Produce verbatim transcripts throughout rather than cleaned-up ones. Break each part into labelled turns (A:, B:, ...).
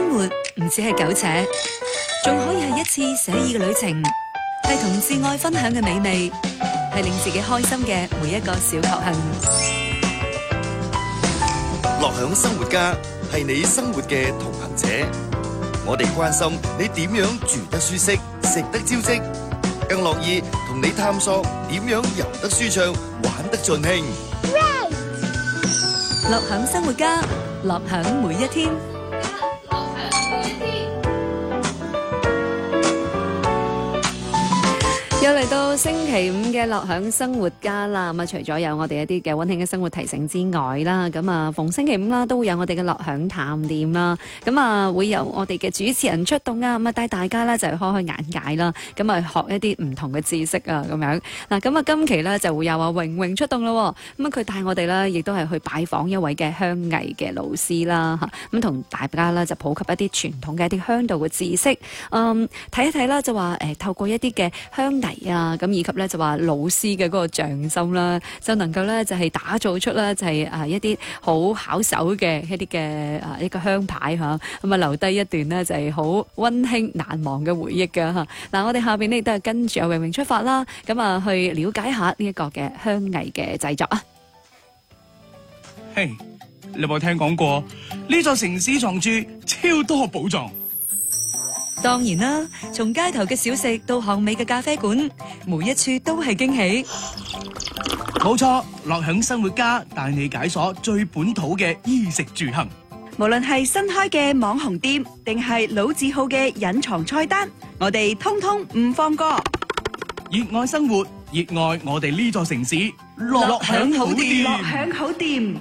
A: 生活唔止係苟且，仲可以係一次寫意嘅旅程，係同摯愛分享嘅美味，係令自己開心嘅每一個小確幸。
B: 樂享生活家係你生活嘅同行者，我哋關心你點樣住得舒適、食得招積，更樂意同你探索點樣遊得舒暢、玩得盡興。
A: 樂享生活家，樂享每一天。又嚟到星期五嘅樂享生活家啦，咁啊除咗有我哋一啲嘅溫馨嘅生活提醒之外啦，咁啊逢星期五啦都會有我哋嘅樂享探店啦，咁啊會有我哋嘅主持人出動啊，咁啊帶大家咧就開開眼界啦，咁啊學一啲唔同嘅知識啊咁樣。嗱咁啊今期咧就會有阿榮榮出動咯，咁啊佢帶我哋咧亦都係去拜訪一位嘅香藝嘅老師啦嚇，咁同大家咧就普及一啲傳統嘅一啲香道嘅知識，嗯睇一睇啦就話誒透過一啲嘅香藝啊，咁以及咧就話老師嘅嗰個匠心啦，就能夠咧就係打造出咧就係啊一啲好巧手嘅一啲嘅啊一個香牌嚇，咁啊留低一段咧就係好温馨難忘嘅回憶㗎嚇。嗱，我哋下邊呢亦都係跟住阿榮榮出發啦，咁啊去了解下呢一個嘅香藝嘅製作啊。
C: 嘿，你有冇聽講過呢座城市藏住超多寶藏？
A: 當然啦，從街頭嘅小食到巷尾嘅咖啡館，每一處都係驚喜。
C: 冇錯，樂享生活家帶你解鎖最本土嘅衣食住行。
D: 無論係新開嘅網紅店，定係老字號嘅隱藏菜單，我哋通通唔放過。
C: 熱愛生活，熱愛我哋呢座城市，樂享好店。
D: 樂享好店。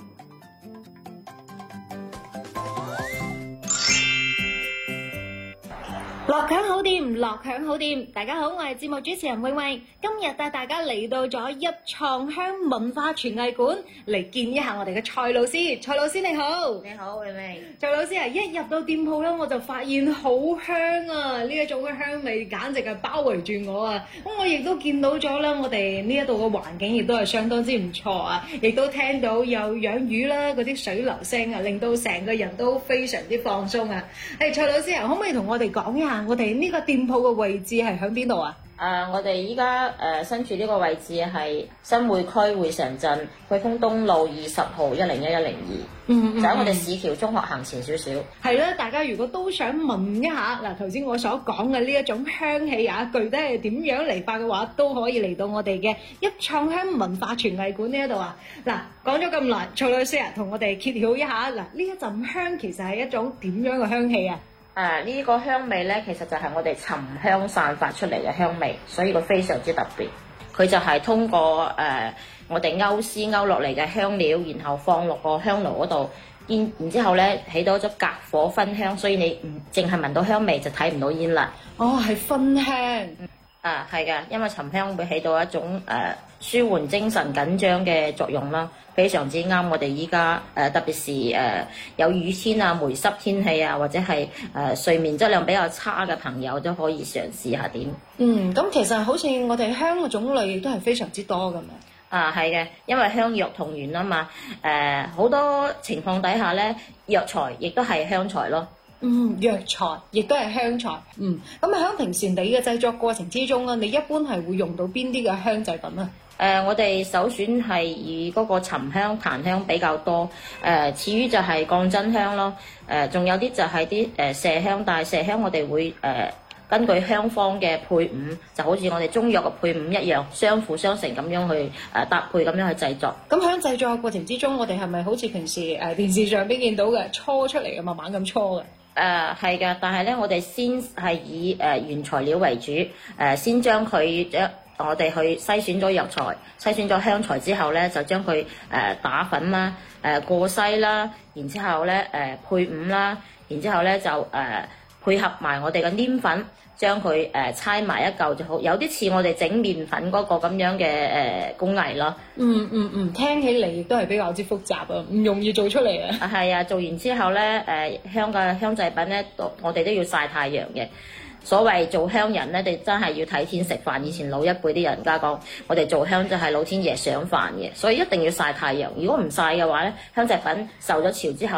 E: 樂享好店，樂享好店，大家好，我係節目主持人穎穎，今日帶大家嚟到咗一創鄉文化廚藝館嚟見一下我哋嘅蔡老師。蔡老師你好。
F: 你好，穎穎。
E: 蔡老師啊，一入到店鋪咧，我就發現好香啊！呢一種嘅香味簡直係包圍住我啊！咁我亦都見到咗啦，我哋呢一度嘅環境亦都係相當之唔錯啊！亦都聽到有養魚啦，嗰啲水流聲啊，令到成個人都非常之放鬆啊！誒，蔡老師啊，可唔可以同我哋講一下？我哋呢個店鋪嘅位置係響邊度啊？
F: 誒、呃，我哋依家誒身處呢個位置係新會區會城鎮匯豐東路二十號一零一一零二，嗯，就喺我哋市橋中學行前少少。
E: 係啦，大家如果都想聞一下嗱，頭先我所講嘅呢一種香氣啊，具體係點樣嚟法嘅話，都可以嚟到我哋嘅一創鄉文化廚藝館呢一度啊。嗱，講咗咁耐，蔡老師啊，同我哋揭曉一下嗱，呢一陣香其實係一種點樣嘅香氣啊？
F: 誒、啊，呢、這個香味咧，其實就係我哋沉香散發出嚟嘅香味，所以佢非常之特別。佢就係通過誒、呃、我哋勾絲勾落嚟嘅香料，然後放落個香爐嗰度，煙，然之後咧起到咗隔火熏香，所以你唔淨係聞到香味就睇唔到煙啦。
E: 哦，係熏香。
F: 啊，係嘅，因為沉香會起到一種誒、呃、舒緩精神緊張嘅作用啦，非常之啱我哋依家誒，特別是誒、呃、有雨天啊、霉濕天氣啊，或者係誒、呃、睡眠質量比較差嘅朋友都可以嘗試下點。
E: 嗯，咁其實好似我哋香嘅種類亦都係非常之多㗎嘛。
F: 啊，係嘅，因為香藥同源啊嘛，誒、呃、好多情況底下咧，藥材亦都係香材咯。
E: 嗯，藥材亦都係香材。嗯，咁啊喺平時你嘅製作過程之中啊，你一般係會用到邊啲嘅香製品啊？誒、
F: 呃，我哋首選係以嗰個沉香、檀香比較多。誒、呃，至於就係降真香咯。誒、呃，仲有啲就係啲誒麝香，但係麝香我哋會誒、呃、根據香方嘅配伍，就好似我哋中藥嘅配伍一樣，相輔相成咁樣去誒、呃、搭配咁樣去製作。
E: 咁喺製作嘅過程之中，我哋係咪好似平時誒、呃、電視上邊見到嘅搓出嚟嘅，慢慢咁搓嘅？
F: 誒係嘅，但係咧，我哋先係以誒、呃、原材料為主，誒、呃、先將佢將我哋去篩選咗藥材、篩選咗香材之後咧，就將佢誒打粉啦、誒、呃、過篩啦，然之後咧誒、呃、配伍啦，然之後咧就誒、呃、配合埋我哋嘅黏粉，將佢誒搓埋一嚿就好，有啲似我哋整麵粉嗰個咁樣嘅誒、呃、工藝咯。
E: 嗯嗯嗯，聽起嚟亦都係比較之複雜啊，唔容易做出嚟啊。
F: 係啊，做完之後咧，誒、呃、香嘅香製品咧，我哋都要曬太陽嘅。所謂做香人咧，你真係要睇天食飯。以前老一輩啲人家講，我哋做香就係老天爺賞飯嘅，所以一定要曬太陽。如果唔曬嘅話咧，香製品受咗潮之後，